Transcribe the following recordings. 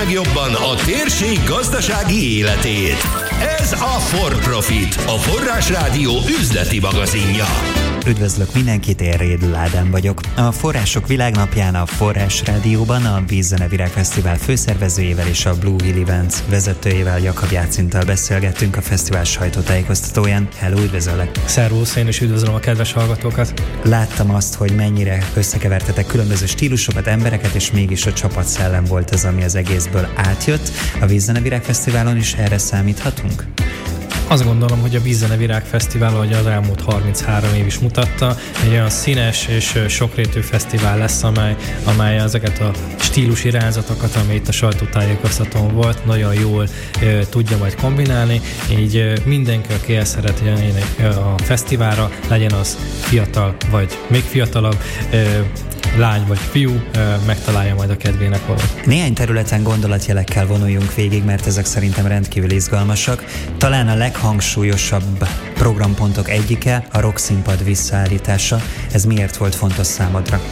Jobban a térség gazdasági életét. Ez a For Profit, a Forrás Rádió üzleti magazinja. Üdvözlök mindenkit, én Rédl Ádám vagyok. A Források Világnapján a Forrás Rádióban a Vízzene Virágfesztivál főszervezőjével és a Blue Hill Events vezetőjével, Jakab Jácintal beszélgettünk a fesztivál sajtótájékoztatóján. Hello, üdvözöllek! Szervusz, én is üdvözlöm a kedves hallgatókat! Láttam azt, hogy mennyire összekevertetek különböző stílusokat, embereket, és mégis a csapatszellem volt az, ami az egészből átjött. A Vízzene Virágfesztiválon is erre számíthatunk? Azt gondolom, hogy a Vízzene Virágfesztivál, ahogy az elmúlt 33 év is mutatta, egy olyan színes és sokrétű fesztivál lesz, amely ezeket a stílus irányzatokat, ami itt a sajtótájékoztatón volt, nagyon jól tudja majd kombinálni, így mindenki, aki el szeret jönni a fesztiválra, legyen az fiatal vagy még fiatalabb, lány vagy fiú, megtalálja majd a kedvének valót. Néhány területen gondolatjelekkel vonuljunk végig, mert ezek szerintem rendkívül izgalmasak. Talán a leghangsúlyosabb programpontok egyike a rockszínpad visszaállítása. Ez miért volt fontos számodra?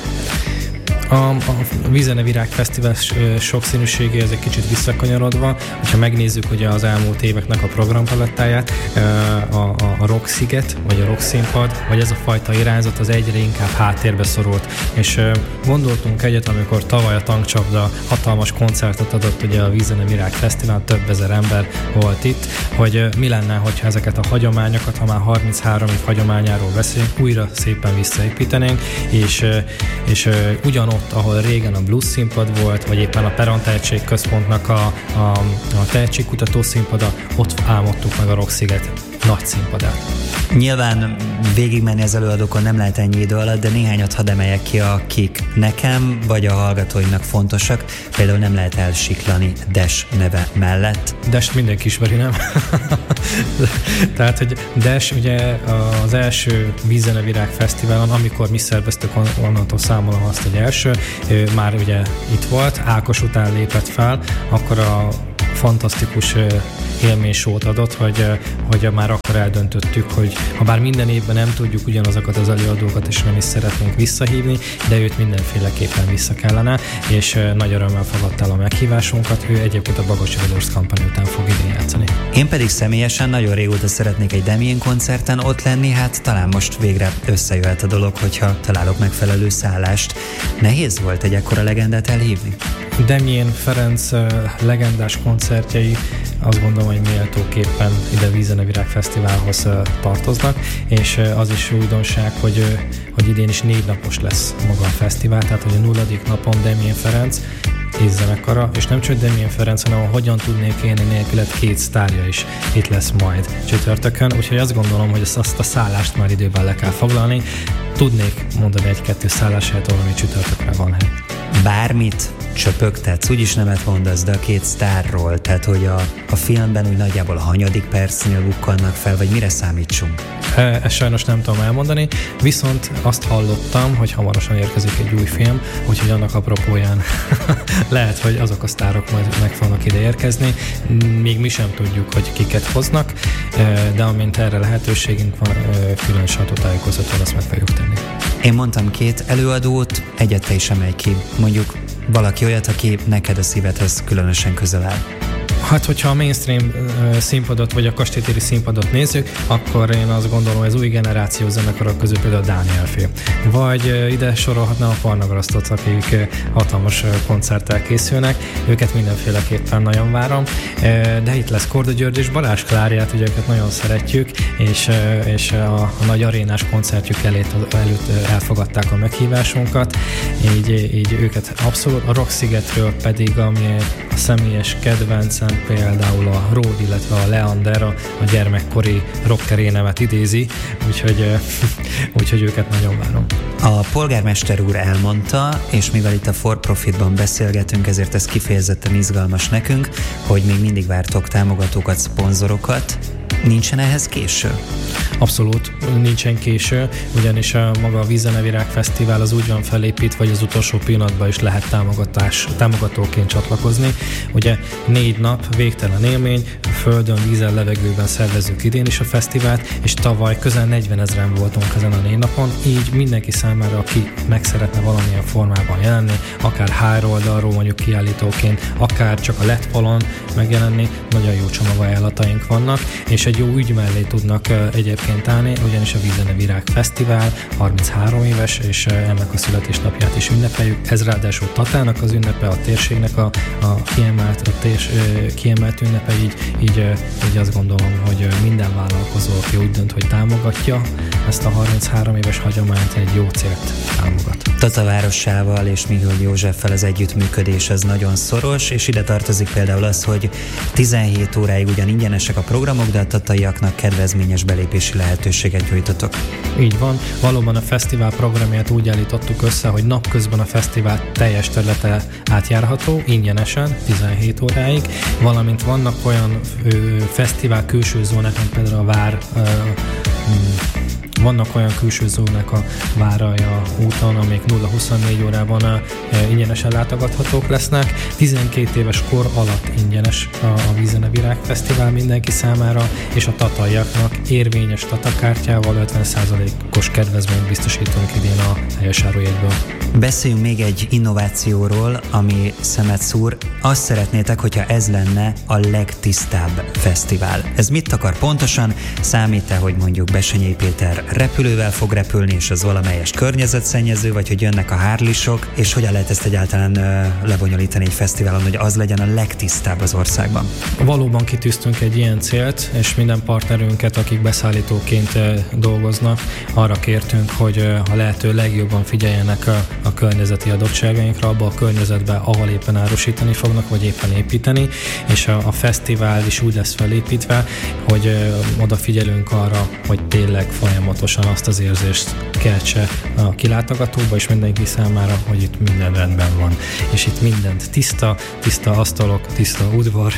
A Vízzene Virágfesztivál sokszínűsége ez egy kicsit visszakanyarodva, hogyha megnézzük ugye az elmúlt éveknek a programpalettáját, a rocksziget, vagy a rockszínpad, vagy ez a fajta irányzat az egyre inkább háttérbe szorult. És gondoltunk egyet, amikor tavaly a Tankcsapda hatalmas koncertet adott ugye a Vízzene Virágfesztivál, több ezer ember volt itt, hogy mi lenne, hogyha ezeket a hagyományokat, ha már 33 év hagyományáról beszélünk, újra szépen visszaépítenénk, és ugyanott, ahol régen a blues színpad volt, vagy éppen a Perron Tehetségközpontnak a tehetségkutató színpada, ott álmodtuk meg a Rocksziget nagy színpadát. Nyilván végigmenni az előadókon nem lehet ennyi idő alatt, de néhányat hadd emeljek ki, akik nekem vagy a hallgatóinknak fontosak. Például nem lehet elsiklani Dash neve mellett. Dash mindenki ismeri, nem? Tehát, hogy Dash ugye az első Vízzene Virágfesztiválon, amikor mi szerveztük, onnantól számolom azt, hogy első, már ugye itt volt, Ákos után lépett fel, akkor a fantasztikus élménysót adott, hogy már akkor eldöntöttük, hogy ha bár minden évben nem tudjuk ugyanazokat az előadókat, és nem is szeretnénk visszahívni, de őt mindenféleképpen vissza kellene, és nagy örömmel fogadta el a meghívásunkat. Ő egyébként a Bagos Brothers Company után fog idén játszani. Én pedig személyesen nagyon régóta szeretnék egy Damien koncerten ott lenni, hát talán most végre összejöhet a dolog, hogyha találok megfelelő szállást. Nehéz volt egy ekkora legendát elhívni? Damien Ferenc legendás koncertjei azt gondolom, hogy méltóképpen ide Vízzene Virágfesztiválhoz tartoznak, és az is újdonság, hogy idén is 4 napos lesz maga a fesztivál, tehát hogy a 0. napon Damien Ferenc és zenekara, és nem csak Damien Ferenc, hanem a Hogyan tudnék élni nélkület 2 sztárja is itt lesz majd csütörtökön, úgyhogy azt gondolom, hogy azt a szállást már időben le kell foglalni. Tudnék mondani 1-2 szálláshelyet, valami csütörtökre van hely. Bármit csöpögtetsz, úgyis nemet mondasz, de a 2 sztárról, tehát hogy a filmben úgy nagyjából a hanyadik percnél bukkannak fel, vagy mire számítsunk? Ezt sajnos nem tudom elmondani, viszont azt hallottam, hogy hamarosan érkezik egy új film, úgyhogy annak apropóján lehet, hogy azok a sztárok majd meg fognak ide érkezni. Még mi sem tudjuk, hogy kiket hoznak, de amint erre lehetőségünk van, külön sajtótájékoztatón azt meg fogjuk tenni. Én mondtam 2 előadót, egyet te is emelj ki. Mondjuk valaki olyat, aki neked a szívedhez különösen közel áll. Hát, hogyha a mainstream színpadot, vagy a kastélytéri színpadot nézzük, akkor én azt gondolom, hogy az új generáció zenekarok közül például Dánielfé. Vagy ide sorolhatnám a Parnagrasztot, akik hatalmas koncerttel készülnek. Őket mindenféleképpen nagyon várom. De itt lesz Korda György és Balázs Kláriát, ugye őket nagyon szeretjük, és a nagy arénás koncertjük előtt elfogadták a meghívásunkat. Így őket abszolút. A Rockszigetről pedig, ami a személyes kedvencem, például a Ród, illetve a Leander, a gyermekkori rockerénemet idézi, úgyhogy őket nagyon várom. A polgármester úr elmondta, és mivel itt a For Profitban beszélgetünk, ezért ez kifejezetten izgalmas nekünk, hogy még mindig vártok támogatókat, szponzorokat. Nincsen ehhez késő? Abszolút nincsen késő, ugyanis maga a Vízzene Virágfesztivál az úgy van felépítve, hogy az utolsó pillanatban is lehet támogatóként csatlakozni. Ugye 4 nap, végtelen élmény, földön, vízen, levegőben szervezzük idén is a fesztivált, és tavaly közel 40 000 voltunk ezen a 4 napon, így mindenki számára, aki meg szeretne valamilyen formában jelenni, akár HR oldalról mondjuk kiállítóként, akár csak a LED falon megjelenni, nagyon jó csomagajánlataink vannak, és egy jó ügy mellé tudnak egyébként állni, ugyanis a Vízene Virág Fesztivál 33 éves, és ennek a születésnapját is ünnepeljük. Ez ráadásul Tatának az ünnepe, a térségnek a kiemelt ünnepe, így azt gondolom, hogy minden vállalkozó, aki úgy dönt, hogy támogatja ezt a 33 éves hagyományt, egy jó célt támogat. Tata városával és Mihály Józseffel az együttműködés az nagyon szoros, és ide tartozik például az, hogy 17 óráig ugyan ingyenesek a programok, de a tataiaknak kedvezményes belépési lehetőséget nyújtotok. Így van, valóban a fesztivál programját úgy állítottuk össze, hogy napközben a fesztivál teljes területe átjárható, ingyenesen, 17 óráig, valamint vannak olyan fesztivál külső zónák, mint például a vár, vannak olyan külső zónák a Váralja úton, amik 0-24 órában ingyenesen látogathatók lesznek. 12 éves kor alatt ingyenes a Vízene Virág Fesztivál mindenki számára, és a tataiaknak érvényes tatakártyával 50%-os kedvezményt biztosítunk idén a helyesárujegyből. Beszéljünk még egy innovációról, ami szemet szúr. Azt szeretnétek, hogyha ez lenne a legtisztább fesztivál. Ez mit akar pontosan? Számít-e, hogy mondjuk Bessenyei Péter repülővel fog repülni, és az valamelyest környezetszennyező, vagy hogy jönnek a hárlisok, és hogyan lehet ezt egyáltalán lebonyolítani egy fesztiválon, hogy az legyen a legtisztább az országban? Valóban kitűztünk egy ilyen célt, és minden partnerünket, akik beszállítóként dolgoznak, arra kértünk, hogy a lehető legjobban figyeljenek a környezeti adottságainkra, abba a környezetbe, ahol éppen árusítani fognak, vagy éppen építeni, és a fesztivál is úgy lesz felépítve, hogy odafigyelünk arra, hogy tényleg folyamatosan azt az érzést keltse a kilátogatóba, és mindenki számára, hogy itt minden rendben van. És itt mindent tiszta asztalok, tiszta udvar,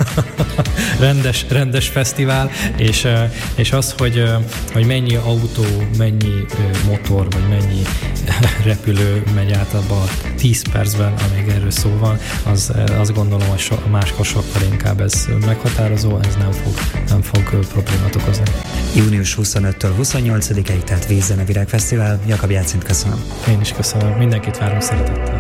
rendes fesztivál, és az, hogy mennyi autó, mennyi motor, vagy mennyi repülő megy át abba 10 percben, amíg erről szó van, azt gondolom, hogy máskor sokkal inkább ez meghatározó, ez nem fog problémát okozni. Június 25-től 28-ig, tehát Vízene Virág Fesztivál. Jakab Jácint köszönöm. Én is köszönöm. Mindenkit várunk szeretettel.